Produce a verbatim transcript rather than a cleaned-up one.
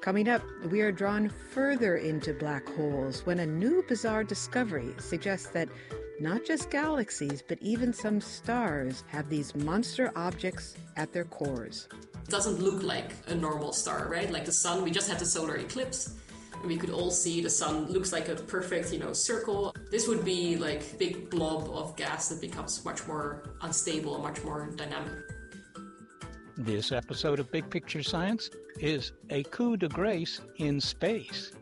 Coming up, we are drawn further into black holes when a new bizarre discovery suggests that not just galaxies, but even some stars have these monster objects at their cores. It doesn't look like a normal star, right? Like the sun, we just had the solar eclipse, and we could all see the sun looks like a perfect, you know, circle. This would be like a big blob of gas that becomes much more unstable and much more dynamic. This episode of Big Picture Science is a coup de grace in space.